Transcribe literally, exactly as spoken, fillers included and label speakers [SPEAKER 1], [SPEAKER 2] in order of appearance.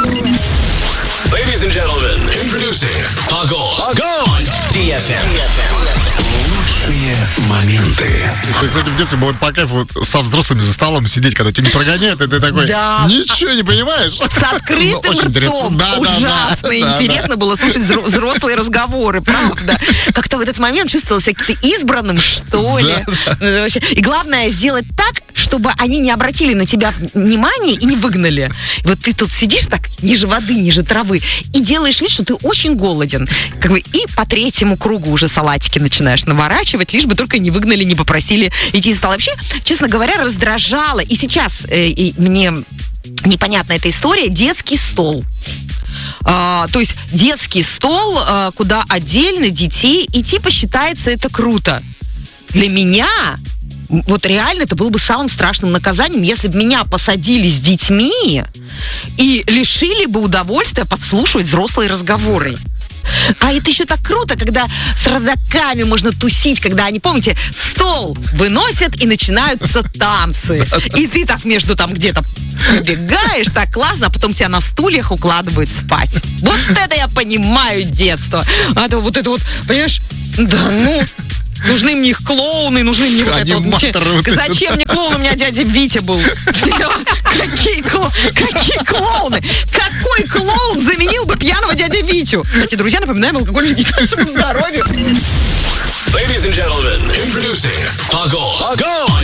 [SPEAKER 1] Ladies and gentlemen, introducing Agol. Agol! ди эф эм. Лучшие моменты.
[SPEAKER 2] Кстати, в детстве было по кайфу со взрослыми за столом сидеть, когда тебя не прогоняют, и ты такой,
[SPEAKER 3] Да.
[SPEAKER 2] ничего не понимаешь.
[SPEAKER 3] С открытым
[SPEAKER 2] Ну, очень интересно.
[SPEAKER 3] ртом.
[SPEAKER 2] Да, да,
[SPEAKER 3] Ужасно
[SPEAKER 2] да, да,
[SPEAKER 3] интересно
[SPEAKER 2] да.
[SPEAKER 3] было слушать взро- взрослые разговоры, правда. Как-то в этот момент чувствовал себя каким-то избранным, что ли. Ну, вообще. И главное сделать так, чтобы они не обратили на тебя внимание и не выгнали. И вот ты тут сидишь так, ниже воды, ниже травы, и делаешь вид, что ты очень голоден. Как бы, и по третьему кругу уже салатики начинаешь наворачивать, лишь бы только не выгнали, не попросили идти из стола. Вообще, честно говоря, раздражало. И сейчас э, и мне непонятна эта история. Детский стол. А, то есть детский стол, а, куда отдельно детей, и типа считается это круто. Для меня вот реально это было бы самым страшным наказанием, если бы меня посадили с детьми и лишили бы удовольствия подслушивать взрослые разговоры. А это еще так круто, когда с родаками можно тусить, когда они, помните, стол выносят и начинаются танцы. И ты так между там где-то пробегаешь, так классно, а потом тебя на стульях укладывают спать. Вот это я понимаю детство. А то вот это вот, понимаешь, да ну... Нужны мне их клоуны, нужны мне вот это вот.
[SPEAKER 2] Аниматоры вот эти,
[SPEAKER 3] Зачем мне клоун? У меня дядя Витя был. Какие клоуны? Какие клоуны? Какой клоун заменил бы пьяного дядя Витю? Кстати, друзья, напоминаем, алкоголь вредит нашему здоровью.
[SPEAKER 1] Ladies and gentlemen, introducing Agol. Agol!